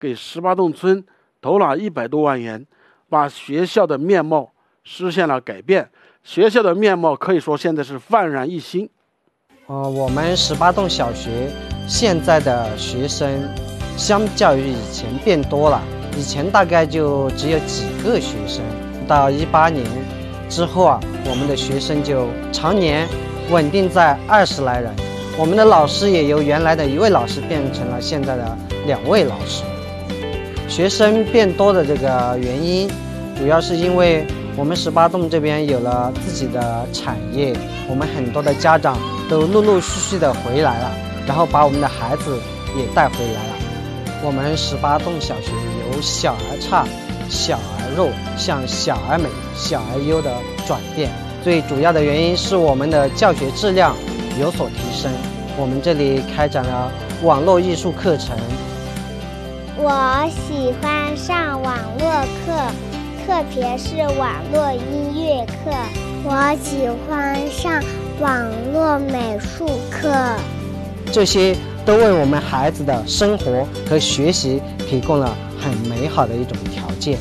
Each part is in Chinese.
给18洞村投了100多万元，把学校的面貌实现了改变。学校的面貌可以说现在是焕然一新。 我们18洞小学现在的学生相较于以前变多了，以前大概就只有几个学生，到18年之后我们的学生就常年稳定在20来人。我们的老师也由原来的1位老师变成了现在的2位老师。学生变多的这个原因，主要是因为我们18洞这边有了自己的产业，我们很多的家长都陆陆续续的回来了，然后把我们的孩子也带回来了。我们18洞小学由小而差、小而弱向小而美、小而优的转变，最主要的原因是我们的教学质量有所提升。我们这里开展了网络艺术课程。 我喜欢上网络课，特别是网络音乐课。我喜欢上网络美术课。 这些都为我们孩子的生活和学习提供了很美好的一种条件。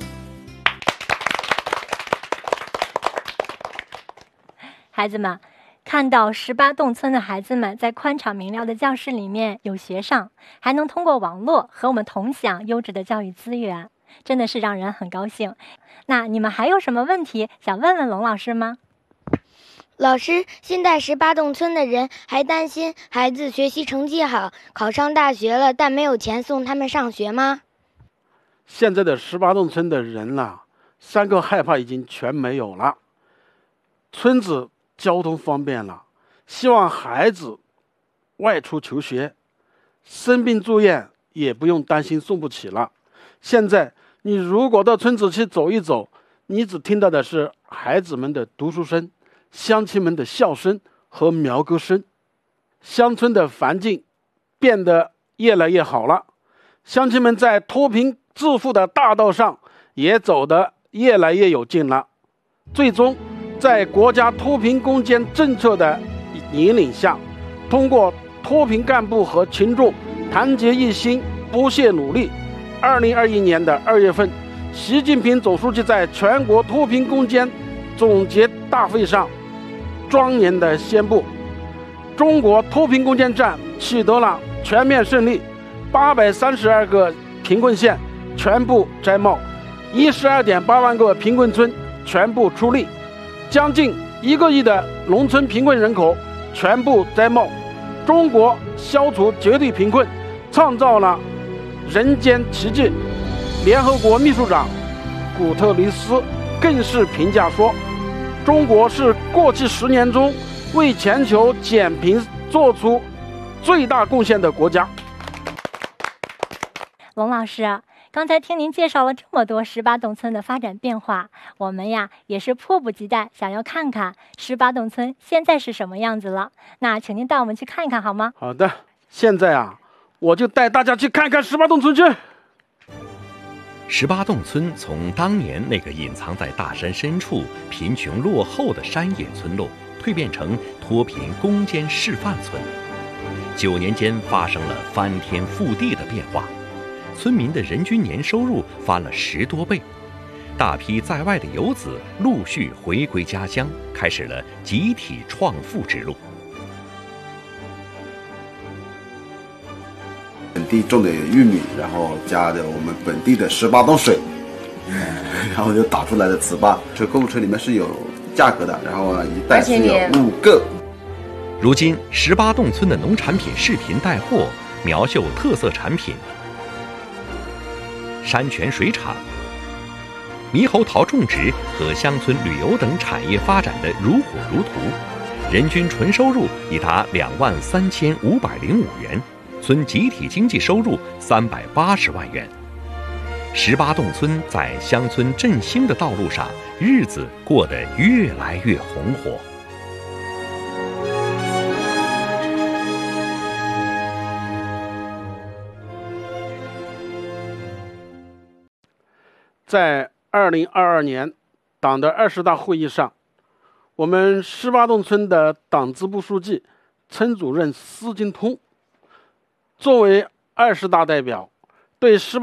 孩子们，看到18洞村的孩子们在宽敞明亮的教室里面有学上，还能通过网络和我们同享优质的教育资源，真的是让人很高兴。那你们还有什么问题想问问龙老师吗？ 老师，现在18洞村的人还担心孩子学习成绩好，考上大学了，但没有钱送他们上学吗？ 现在的18洞村的人3个害怕已经全没有了。村子交通方便了，希望孩子外出求学，生病住院也不用担心送不起了。现在你如果到村子去走一走，你只听到的是孩子们的读书声、乡亲们的笑声和苗歌声。乡村的环境变得越来越好了，乡亲们在脱贫致富的大道上也走得越来越有劲了。最终在国家脱贫攻坚政策的引领下，通过脱贫干部和群众团结一心、不懈努力，2021年的2月份，习近平总书记在全国脱贫攻坚总结大会上庄严地宣布，中国脱贫攻坚战取得了全面胜利，832个贫困县全部摘帽，12.8万个贫困村全部出力，将近1个亿的农村贫困人口全部摘帽，中国消除绝对贫困，创造了人间奇迹。联合国秘书长古特雷斯更是评价说，中国是过去10年中为全球减贫做出最大贡献的国家。 龙老师，刚才听您介绍了这么多18洞村的发展变化，我们也是迫不及待想要看看18洞村现在是什么样子了。那请您带我们去看一看好吗？ 好的，现在我就带大家去看看18洞村去。 18洞村从当年那个隐藏在大山深处、贫穷落后的山野村落，蜕变成脱贫攻坚示范村。9年间发生了翻天覆地的变化，村民的人均年收入翻了10多倍，大批在外的游子陆续回归家乡，开始了集体创富之路。 本地种的玉米，然后加的我们本地的18洞水，然后就打出来的糍粑。这购物车里面是有价格的，然后一袋是有5个。 如今18洞村的农产品视频带货，苗绣特色产品，山泉水厂、猕猴桃种植和乡村旅游等产业发展的如火如荼，人均纯收入已达23505元，村集体经济收入380万元。18洞村在乡村振兴的道路上，日子过得越来越红火。 在2022年党的20大会议上，我们18洞村的党支部书记、村主任施金通作为20大代表， 对十